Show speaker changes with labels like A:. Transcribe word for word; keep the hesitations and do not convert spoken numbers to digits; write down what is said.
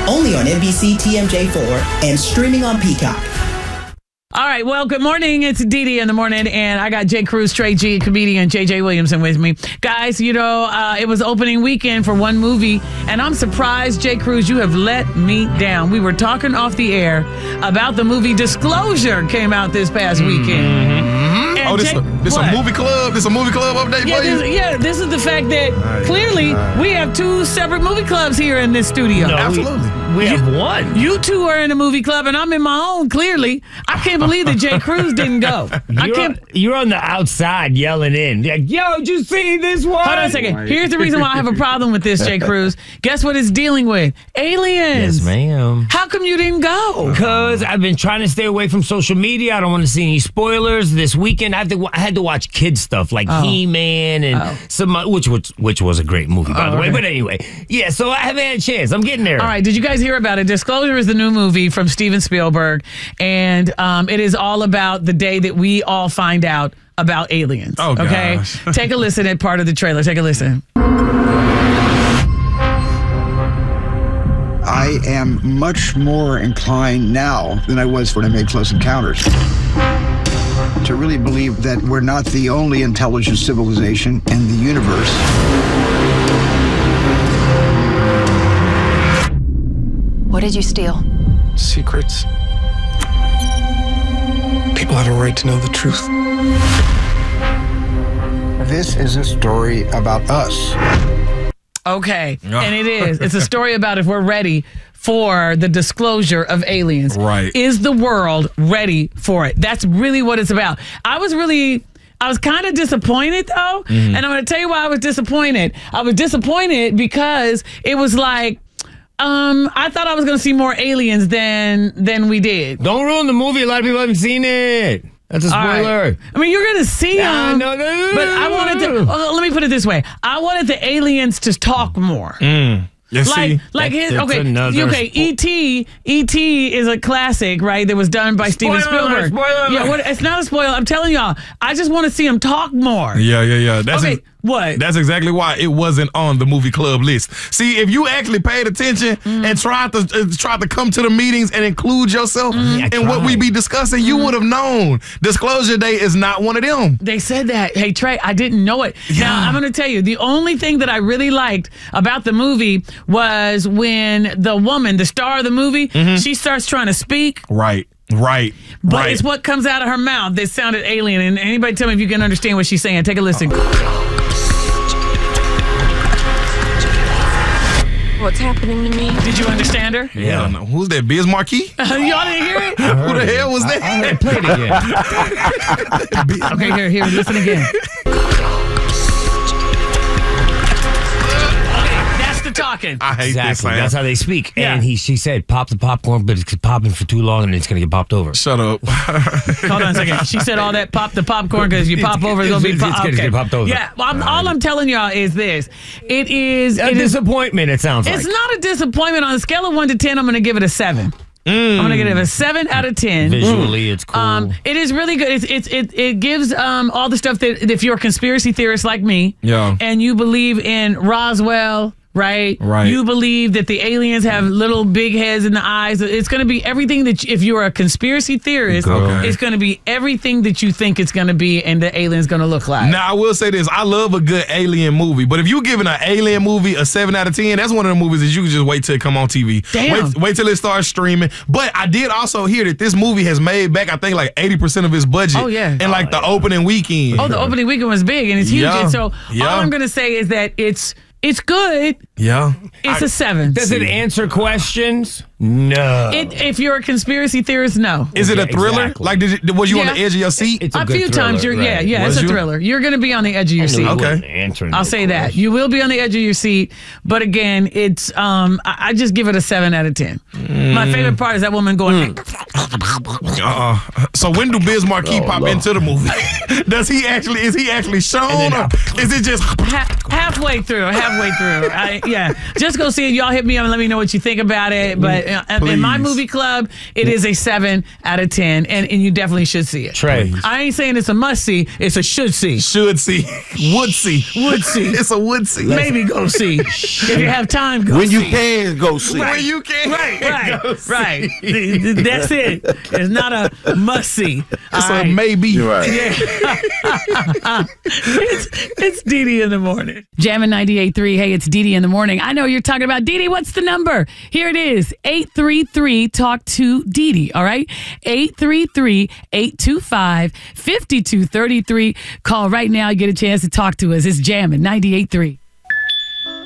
A: Only on N B C T M J four and streaming on Peacock.
B: All right, well, good morning. It's Dee Dee in the morning, and I got Jay Cruz, Trey G, comedian J J Williamson with me. Guys, you know, uh, it was opening weekend for one movie, and I'm surprised, Jay Cruz, you have let me down. We were talking off the air about the movie Disclosure came out this past weekend.
C: Mm-hmm. Oh, this,
B: Jay,
C: a, this a movie club? This a movie club update
B: yeah,
C: for you?
B: This, yeah, this is the fact that
C: nice,
B: clearly
C: nice.
B: we have two separate movie clubs here in this studio.
D: No,
C: Absolutely.
D: We, we
B: You-
D: have one.
B: You two are in a movie club, and I'm in my own, clearly. I can't believe that Jay Cruz didn't go. I
D: You're,
B: can't.
D: you're on the outside yelling in. Like, yo, did you see this one?
B: Hold on a second. Here's the reason why I have a problem with this, Jay Cruz. Guess what it's dealing with? Aliens.
D: Yes, ma'am.
B: How come you didn't go?
D: Because I've been trying to stay away from social media. I don't want to see any spoilers. This weekend, I, have to, I had to watch kids stuff like
B: Oh.
D: He-Man and
B: Oh.
D: some, uh, which, which which was a great movie, by
B: Oh,
D: the way.
B: okay.
D: But anyway, yeah, so I haven't had a chance. I'm getting there.
B: All right, did you guys hear about it? Disclosure is the new movie from Steven Spielberg, and um, it is all about the day that we all find out about aliens.
C: Oh,
B: okay?
C: gosh.
B: Take a listen at part of the trailer. Take a listen.
E: I am much more inclined now than I was when I made Close Encounters to really believe that we're not the only intelligent civilization in the universe.
F: What did you steal?
G: Secrets. People have a right to know the truth.
E: This is a story about us.
B: Okay, and it is. It's a story about if we're ready for the disclosure of aliens.
C: Right.
B: Is the world ready for it? That's really what it's about. I was really, I was kind of disappointed though,
C: Mm-hmm.
B: and I'm going to tell you why I was disappointed. I was disappointed because it was like, um, I thought I was going to see more aliens than than we did.
D: Don't ruin the movie. A lot of people haven't seen it. That's a
B: All right.
D: spoiler.
B: I mean, you're going to see
D: Nah,
B: them,
D: no, no, no,
B: but I wanted to, oh, let me put it this way. I wanted the aliens to talk more.
C: You
B: Like,
C: see?
B: like his,
D: That's
B: okay,
D: another
B: okay.
D: spo-
B: E T E T is a classic, right? That was done by Steven
D: Spoiler alert,
B: Spielberg.
D: spoiler
B: Yeah,
D: alert.
B: what, it's not a spoiler. I'm telling y'all. I just want to see him talk more.
C: Yeah, yeah, yeah. That's
B: Okay,
C: ex-
B: what?
C: That's exactly why it wasn't on the movie club list. See, if you actually paid attention
B: Mm-hmm.
C: and tried to uh, tried to come to the meetings and include yourself
B: Mm-hmm.
C: in what we be discussing, you would have known. Disclosure Day is not one of them.
B: They said that. Hey, Trey, I didn't know it. Now, I'm going to tell you, the only thing that I really liked about the movie was when the woman, the star of the movie, she starts trying to speak,
C: Right, right,
B: but
C: right.
B: it's what comes out of her mouth that sounded alien. And anybody tell me if you can understand what she's saying. Take a listen.
F: What's happening to me?
B: Did you understand her?
C: Yeah. No. Who's that? Biz Marquis?
B: Y'all didn't hear it?
C: Who the hell was that?
D: Play it again.
B: Okay, here, here, listen again. That's the talking.
C: I hate this
D: Exactly.
C: sound.
D: That's how they speak.
B: Yeah.
D: And he, she said, pop the popcorn, but it's popping for too long and it's going to get popped over.
C: Shut up.
B: Hold on a second. She said all that pop the popcorn because you pop over, it's going to be
D: It's-
B: pop.
D: it's gonna
B: okay.
D: get popped over.
B: Yeah, well, I'm, all I'm telling y'all is this. It is.
D: A
B: It is
D: disappointment, it sounds
B: it's
D: like.
B: not a disappointment. On a scale of one to ten, I'm going to give it a seven. I'm going to give it a seven out of ten.
D: Visually, it's cool.
B: Um, it is really good. It's, it's it it gives um all the stuff that if you're a conspiracy theorist like me,
C: Yeah.
B: and you believe in Roswell. Right?
C: Right.
B: You believe that the aliens have little big heads in the eyes. It's going to be everything that, you, if you're a conspiracy theorist,
C: Okay.
B: it's going to be everything that you think it's going to be and the alien's going to look like.
C: Now, I will say this. I love a good alien movie, but if you're giving an alien movie a seven out of ten, that's one of the movies that you can just wait till it come on T V.
B: Damn.
C: Wait, wait till it starts streaming. But I did also hear that this movie has made back, I think, like eighty percent of its budget
B: Oh, yeah.
C: in like the opening weekend.
B: Oh, the opening weekend was big and it's huge.
C: Yeah.
B: And so
C: Yeah.
B: all I'm going to say is that it's it's good.
C: Yeah.
B: It's
C: I-
B: a seven.
D: Does it answer questions? No.
B: It, if you're a conspiracy theorist, no.
C: Is it a
D: Yeah,
C: thriller?
D: exactly.
C: Like, did it, was you on
B: Yeah.
C: the edge of your seat?
D: It's a
B: A
D: good
B: few
D: thriller,
B: times, you're yeah,
D: right.
B: yeah.
C: Was
B: it's a
C: you?
B: thriller. You're going to be on the edge of your
D: I knew
B: seat.
D: he
C: Okay.
D: wasn't answering
B: I'll
D: those
B: say that.
D: questions.
B: You will be on the edge of your seat, but again, it's um I, I just give it a seven out of ten. My favorite part is that woman going
C: Uh-uh. So when do Biz Markie
H: Oh,
C: pop
H: Lord.
C: into the movie? Does he actually? Is he actually shown, or is it just?
B: Ha- halfway through, halfway through. I, yeah, just go see it. Y'all hit me up and let me know what you think about it. But uh, in my
C: Please.
B: movie club, it is a seven out of ten, and, and you definitely should see it.
D: Trey.
B: I ain't saying it's a must see; it's a should see.
C: Should see, would see,
B: Would see.
C: It's a would see.
B: Maybe go see if you have time. Go
H: When you
B: see.
H: can go see.
C: When you can,
B: Right, right,
C: go see.
B: right. Th- th- That's it. It's not a must see.
C: It's a maybe.
H: You're right.
B: it's, it's Dee Dee in the morning. Jammin' ninety-eight point three. Hey, it's Dee Dee in the morning. I know you're talking about Dee Dee. What's the number? Here it is. eight three three talk to Dee Dee. All right? eight three three, eight two five, five two three three. Call right now. Get a chance to talk to us. It's Jammin' ninety-eight point three.